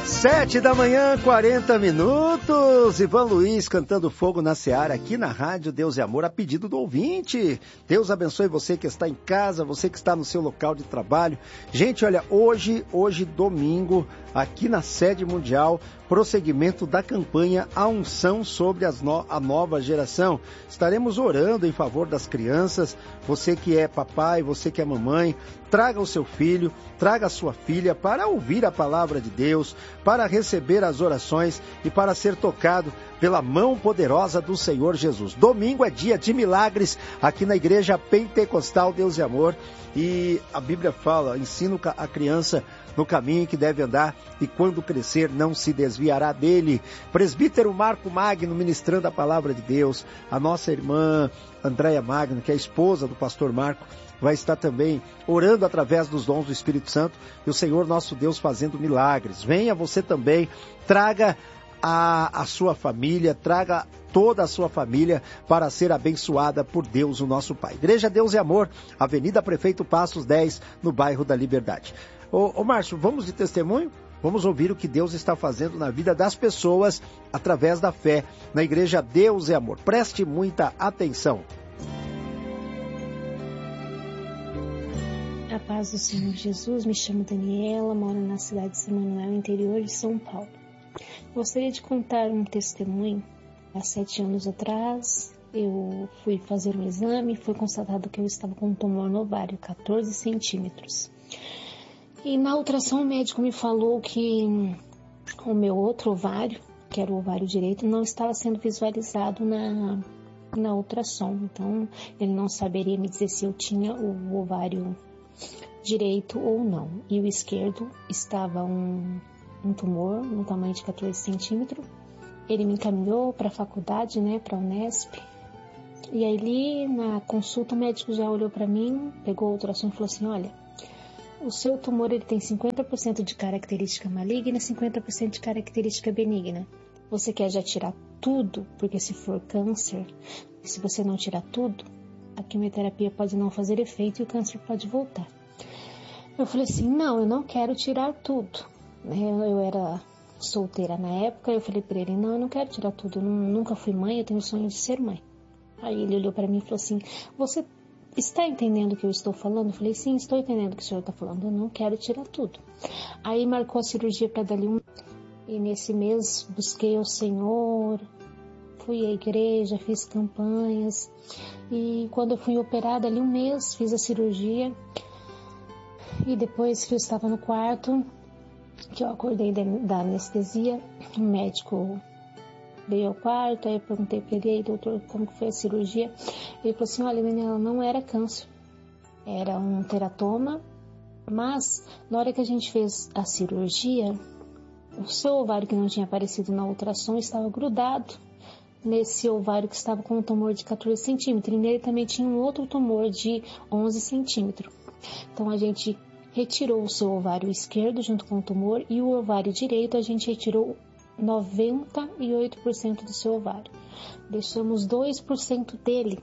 7h, 40 minutos. Ivan Luiz cantando Fogo na Seara aqui na Rádio Deus e Amor, a pedido do ouvinte. Deus abençoe você que está em casa, você que está no seu local de trabalho. Gente, olha, hoje domingo, aqui na sede mundial, prosseguimento da campanha A Unção sobre a nova geração. Estaremos orando em favor das crianças. Você que é papai, você que é mamãe, traga o seu filho, traga a sua filha para ouvir a palavra de Deus, para receber as orações e para ser tocado pela mão poderosa do Senhor Jesus. Domingo é dia de milagres aqui na Igreja Pentecostal Deus e Amor. E a Bíblia fala, ensina a criança no caminho que deve andar e quando crescer não se desviará dele. Presbítero Marco Magno ministrando a palavra de Deus. A nossa irmã Andréia Magno, que é a esposa do pastor Marco, vai estar também orando através dos dons do Espírito Santo e o Senhor nosso Deus fazendo milagres. Venha você também, traga a sua família, traga toda a sua família para ser abençoada por Deus, o nosso Pai. Igreja Deus e Amor, Avenida Prefeito Passos 10, no bairro da Liberdade. Ô Márcio, vamos de testemunho? Vamos ouvir o que Deus está fazendo na vida das pessoas através da fé na Igreja Deus e Amor. Preste muita atenção. A paz do Senhor Jesus, me chamo Daniela, moro na cidade de São Manuel, interior de São Paulo. Gostaria de contar um testemunho. Há 7 anos atrás, eu fui fazer um exame e foi constatado que eu estava com um tumor no ovário, 14 centímetros. E na ultrassom o médico me falou que o meu outro ovário, que era o ovário direito, não estava sendo visualizado na ultrassom. Então, ele não saberia me dizer se eu tinha o ovário direito ou não. E o esquerdo estava um tumor no tamanho de 14 centímetros. Ele me encaminhou para a faculdade, para a Unesp. E aí, na consulta, o médico já olhou para mim, pegou a ultrassom e falou assim, olha, o seu tumor ele tem 50% de característica maligna e 50% de característica benigna. Você quer já tirar tudo? Porque se for câncer, se você não tirar tudo, a quimioterapia pode não fazer efeito e o câncer pode voltar. Eu falei assim, não, eu não quero tirar tudo. Eu era solteira na época, eu falei para ele, não, eu não quero tirar tudo, eu nunca fui mãe, eu tenho o sonho de ser mãe. Aí ele olhou para mim e falou assim, você está entendendo o que eu estou falando? Eu falei, sim, estou entendendo o que o senhor está falando, eu não quero tirar tudo. Aí marcou a cirurgia para dali e nesse mês busquei o Senhor, fui à igreja, fiz campanhas e quando eu fui operada ali 1 mês, fiz a cirurgia e depois que eu estava no quarto, que eu acordei da anestesia, o médico veio ao quarto, aí eu perguntei para ele, doutor, como que foi a cirurgia? Ele falou assim, olha, menina, não era câncer, era um teratoma, mas na hora que a gente fez a cirurgia, o seu ovário que não tinha aparecido na ultrassom estava grudado nesse ovário que estava com um tumor de 14 centímetros, e nele também tinha um outro tumor de 11 centímetros. Então a gente retirou o seu ovário esquerdo junto com o tumor e o ovário direito a gente retirou 98% do seu ovário. Deixamos 2% dele.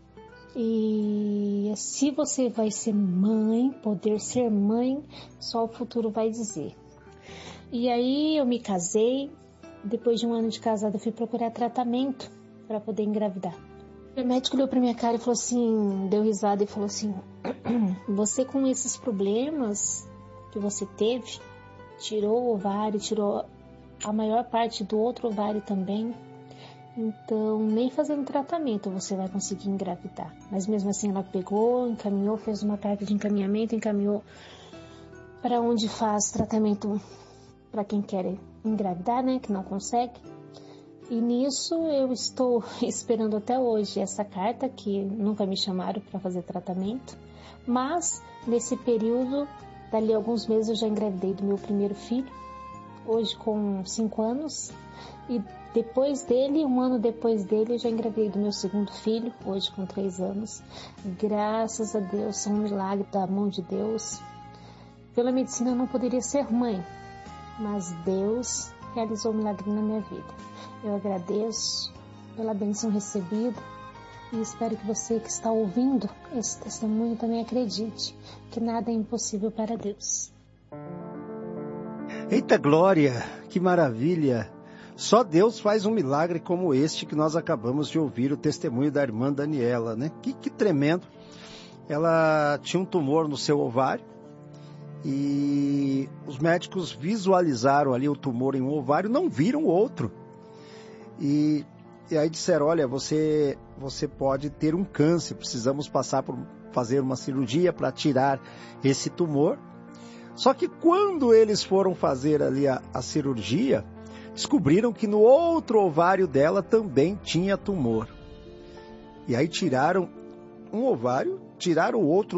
E se você vai ser mãe, poder ser mãe, só o futuro vai dizer. E aí eu me casei, depois de 1 ano de casada eu fui procurar tratamento para poder engravidar. O médico olhou para minha cara e falou assim, deu risada e falou assim, você com esses problemas que você teve, tirou o ovário, tirou a maior parte do outro ovário também, então nem fazendo tratamento você vai conseguir engravidar. Mas mesmo assim ela pegou, encaminhou, fez uma carta de encaminhamento, encaminhou para onde faz tratamento para quem quer engravidar, que não consegue. E nisso eu estou esperando até hoje essa carta, que nunca me chamaram para fazer tratamento, mas nesse período, dali a alguns meses eu já engravidei do meu primeiro filho, hoje com 5 anos, e depois dele, 1 ano depois dele, eu já engravidei do meu segundo filho, hoje com 3 anos. Graças a Deus, são um milagre da mão de Deus. Pela medicina eu não poderia ser mãe, mas Deus realizou um milagre na minha vida. Eu agradeço pela bênção recebida e espero que você que está ouvindo esse testemunho também acredite que nada é impossível para Deus. Eita glória, que maravilha! Só Deus faz um milagre como este que nós acabamos de ouvir, o testemunho da irmã Daniela, né? Que tremendo! Ela tinha um tumor no seu ovário e os médicos visualizaram ali o tumor em um ovário, não viram outro. E aí disseram, olha, você pode ter um câncer, precisamos fazer uma cirurgia para tirar esse tumor. Só que quando eles foram fazer ali a cirurgia, descobriram que no outro ovário dela também tinha tumor. E aí tiraram um ovário, tiraram o outro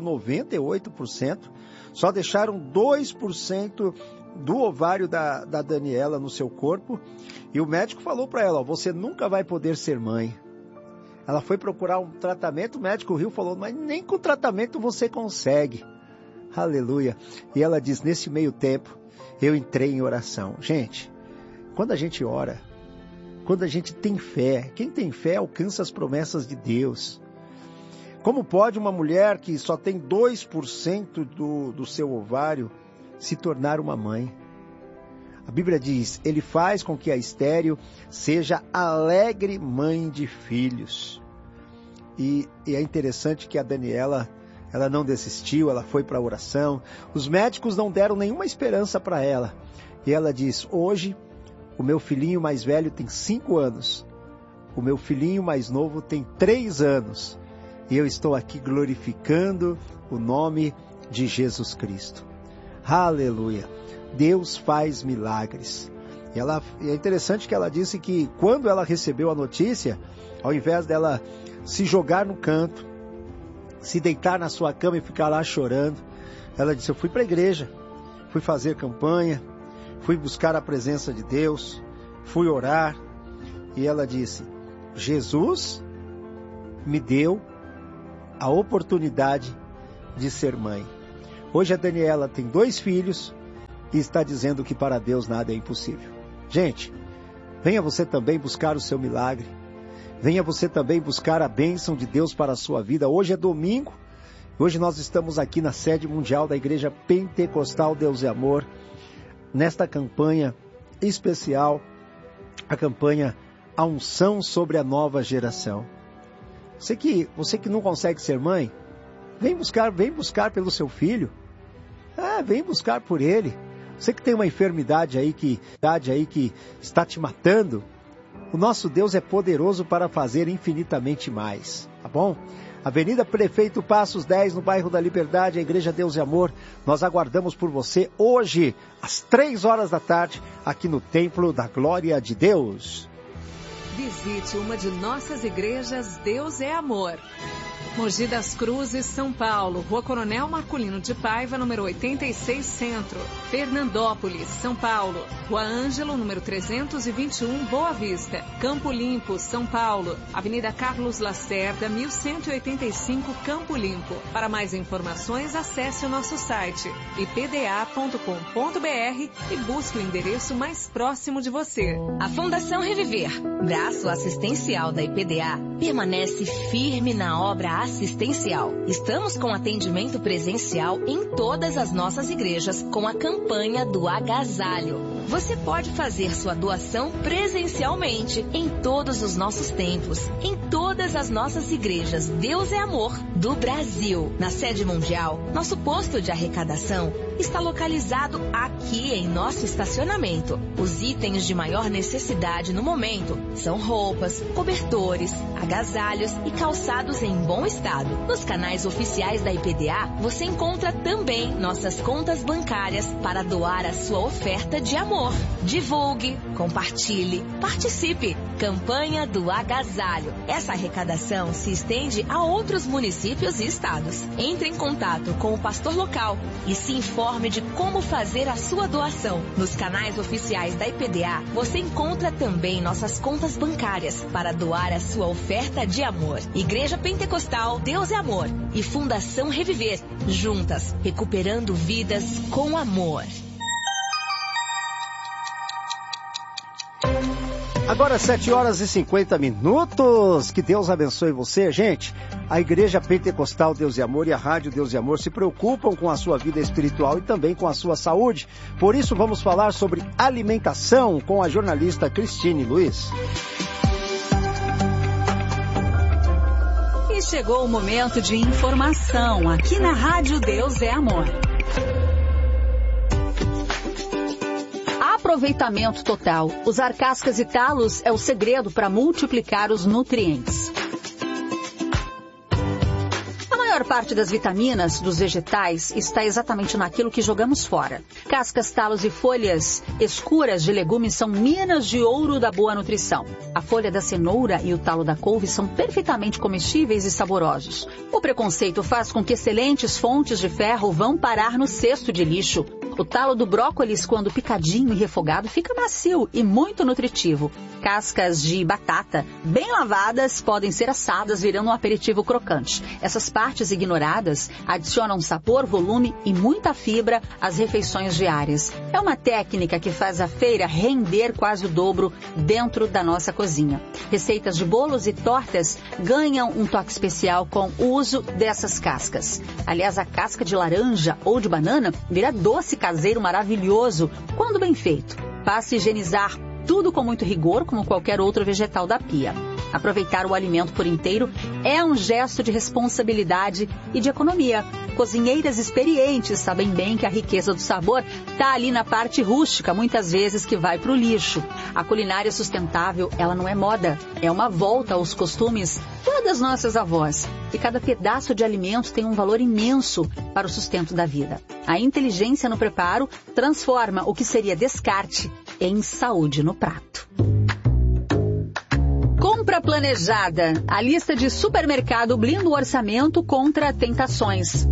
98%, só deixaram 2% do ovário da Daniela no seu corpo. E o médico falou para ela, você nunca vai poder ser mãe. Ela foi procurar um tratamento, o médico riu e falou, mas nem com tratamento você consegue. Aleluia. E ela diz, nesse meio tempo, eu entrei em oração. Gente, quando a gente ora, quando a gente tem fé, quem tem fé alcança as promessas de Deus. Como pode uma mulher que só tem 2% do seu ovário se tornar uma mãe? A Bíblia diz, ele faz com que a estéril seja alegre mãe de filhos. E é interessante que a Daniela, ela não desistiu, ela foi para a oração. Os médicos não deram nenhuma esperança para ela. E ela diz, hoje o meu filhinho mais velho tem 5 anos. O meu filhinho mais novo tem 3 anos. E eu estou aqui glorificando o nome de Jesus Cristo. Aleluia. Deus faz milagres. E é interessante que ela disse que quando ela recebeu a notícia, ao invés dela se jogar no canto, se deitar na sua cama e ficar lá chorando, ela disse, eu fui para a igreja, fui fazer campanha, fui buscar a presença de Deus, fui orar. E ela disse, Jesus me deu a oportunidade de ser mãe. Hoje a Daniela tem 2 filhos e está dizendo que para Deus nada é impossível. Gente, venha você também buscar o seu milagre. Venha você também buscar a bênção de Deus para a sua vida. Hoje é domingo. Hoje nós estamos aqui na sede mundial da Igreja Pentecostal Deus é Amor, nesta campanha especial, a campanha A Unção sobre a Nova Geração. Você que não consegue ser mãe, vem buscar pelo seu filho. Vem buscar por ele. Você que tem uma enfermidade aí que está te matando, o nosso Deus é poderoso para fazer infinitamente mais, tá bom? Avenida Prefeito Passos 10, no bairro da Liberdade, a Igreja Deus e Amor. Nós aguardamos por você hoje, às 3 horas da tarde, aqui no Templo da Glória de Deus. Visite uma de nossas igrejas Deus é Amor. Mogi das Cruzes, São Paulo, Rua Coronel Marculino de Paiva, número 86, Centro. Fernandópolis, São Paulo, Rua Ângelo, número 321, Boa Vista. Campo Limpo, São Paulo, Avenida Carlos Lacerda, 1185, Campo Limpo. Para mais informações, acesse o nosso site ipda.com.br e busque o endereço mais próximo de você. A Fundação Reviver, braço assistencial da IPDA, permanece firme na obra assistencial. Estamos com atendimento presencial em todas as nossas igrejas com a campanha do agasalho. Você pode fazer sua doação presencialmente em todos os nossos templos, em todas as nossas igrejas Deus é Amor do Brasil. Na sede mundial, nosso posto de arrecadação está localizado aqui em nosso estacionamento. Os itens de maior necessidade no momento são roupas, cobertores, agasalhos e calçados em bom estado. Nos canais oficiais da IPDA, você encontra também nossas contas bancárias para doar a sua oferta de amor. Divulgue, compartilhe, participe. Campanha do Agasalho. Essa arrecadação se estende a outros municípios e estados. Entre em contato com o pastor local e se informe de como fazer a sua doação. Nos canais oficiais da IPDA, você encontra também nossas contas bancárias para doar a sua oferta de amor. Igreja Pentecostal Deus é Amor e Fundação Reviver, juntas, recuperando vidas com amor. Agora 7h50. Que Deus abençoe você, gente. A Igreja Pentecostal Deus e Amor e a Rádio Deus e Amor se preocupam com a sua vida espiritual e também com a sua saúde. Por isso vamos falar sobre alimentação com a jornalista Cristine Luiz. E chegou o momento de informação aqui na Rádio Deus é Amor. Aproveitamento total. Usar cascas e talos é o segredo para multiplicar os nutrientes. A maior parte das vitaminas dos vegetais está exatamente naquilo que jogamos fora. Cascas, talos e folhas escuras de legumes são minas de ouro da boa nutrição. A folha da cenoura e o talo da couve são perfeitamente comestíveis e saborosos. O preconceito faz com que excelentes fontes de ferro vão parar no cesto de lixo. O talo do brócolis, quando picadinho e refogado, fica macio e muito nutritivo. Cascas de batata, bem lavadas, podem ser assadas, virando um aperitivo crocante. Essas partes ignoradas adicionam sabor, volume e muita fibra às refeições diárias. É uma técnica que faz a feira render quase o dobro dentro da nossa cozinha. Receitas de bolos e tortas ganham um toque especial com o uso dessas cascas. Aliás, a casca de laranja ou de banana vira doce caseiro maravilhoso quando bem feito. Passe a higienizar tudo com muito rigor, como qualquer outro vegetal da pia. Aproveitar o alimento por inteiro é um gesto de responsabilidade e de economia. Cozinheiras experientes sabem bem que a riqueza do sabor está ali na parte rústica, muitas vezes que vai para o lixo. A culinária sustentável, ela não é moda, é uma volta aos costumes lá das nossas avós. E cada pedaço de alimento tem um valor imenso para o sustento da vida. A inteligência no preparo transforma o que seria descarte em saúde no prato. Compra planejada. A lista de supermercado blinda o orçamento contra tentações.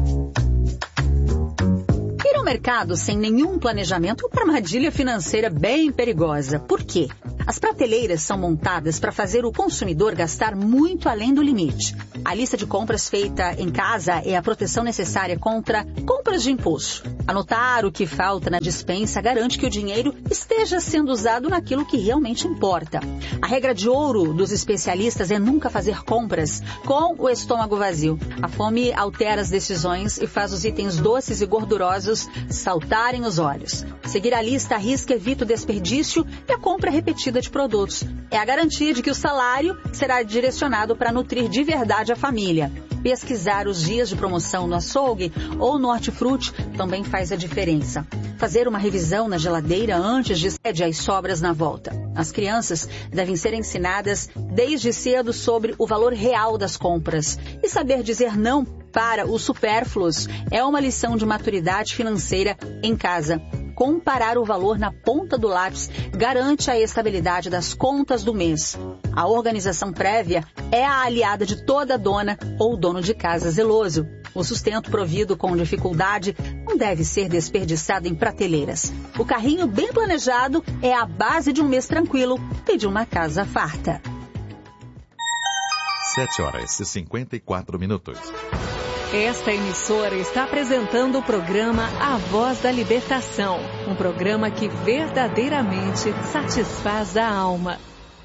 Ir ao mercado sem nenhum planejamento é uma armadilha financeira bem perigosa. Por quê? As prateleiras são montadas para fazer o consumidor gastar muito além do limite. A lista de compras feita em casa é a proteção necessária contra compras de impulso. Anotar o que falta na despensa garante que o dinheiro esteja sendo usado naquilo que realmente importa. A regra de ouro dos especialistas é nunca fazer compras com o estômago vazio. A fome altera as decisões e faz os itens doces e gordurosos saltarem os olhos. Seguir a lista à risca evita o desperdício e a compra repetida de produtos. É a garantia de que o salário será direcionado para nutrir de verdade a família. Pesquisar os dias de promoção no açougue ou no hortifruti também faz a diferença. Fazer uma revisão na geladeira antes de ceder as sobras na volta. As crianças devem ser ensinadas desde cedo sobre o valor real das compras. E saber dizer não para os supérfluos é uma lição de maturidade financeira em casa. Comparar o valor na ponta do lápis garante a estabilidade das contas do mês. A organização prévia é a aliada de toda dona ou dono de casa zeloso. O sustento provido com dificuldade não deve ser desperdiçado em prateleiras. O carrinho bem planejado é a base de um mês tranquilo e de uma casa farta. 7h54. Esta emissora está apresentando o programa A Voz da Libertação, um programa que verdadeiramente satisfaz a alma.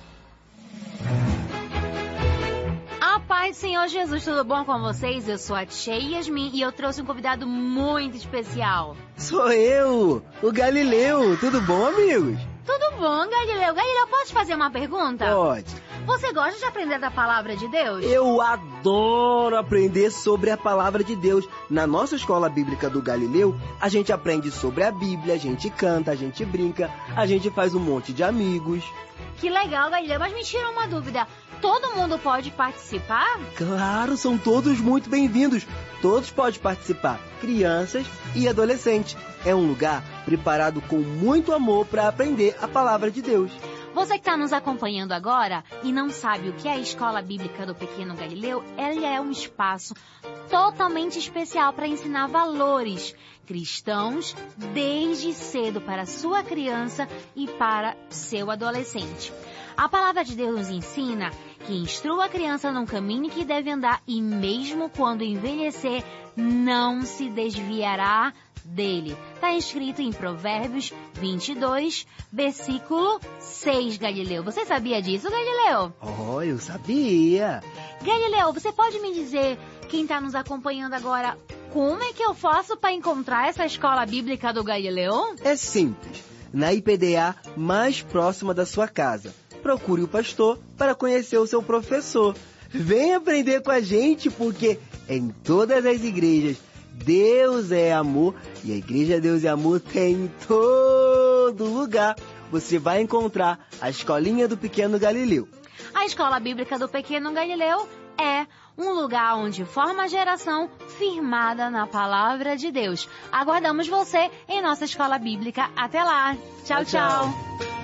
A paz, Senhor Jesus, tudo bom com vocês? Eu sou a Tia Yasmin e eu trouxe um convidado muito especial. Sou eu, o Galileu. Tudo bom, amigos? Tudo bom, Galileu. Galileu, posso te fazer uma pergunta? Pode. Você gosta de aprender da palavra de Deus? Eu adoro aprender sobre a palavra de Deus. Na nossa escola bíblica do Galileu, a gente aprende sobre a Bíblia, a gente canta, a gente brinca, a gente faz um monte de amigos. Que legal, Galileu. Mas me tira uma dúvida. Todo mundo pode participar? Claro, são todos muito bem-vindos. Todos podem participar, crianças e adolescentes. É um lugar preparado com muito amor para aprender a palavra de Deus. Você que está nos acompanhando agora e não sabe o que é a Escola Bíblica do Pequeno Galileu, ela é um espaço totalmente especial para ensinar valores cristãos desde cedo para sua criança e para seu adolescente. A palavra de Deus nos ensina que instrua a criança no caminho que deve andar e mesmo quando envelhecer, não se desviará dele. Está escrito em Provérbios 22, versículo 6, Galileu. Você sabia disso, Galileu? Oh, eu sabia. Galileu, você pode me dizer, quem está nos acompanhando agora, como é que eu faço para encontrar essa escola bíblica do Galileu? É simples. Na IPDA mais próxima da sua casa. Procure o pastor para conhecer o seu professor. Vem aprender com a gente, porque em todas as igrejas Deus é amor e a Igreja Deus é Amor tem em todo lugar. Você vai encontrar a escolinha do Pequeno Galileu. A escola bíblica do Pequeno Galileu é um lugar onde forma a geração firmada na palavra de Deus. Aguardamos você em nossa escola bíblica. Até lá. Tchau, tchau.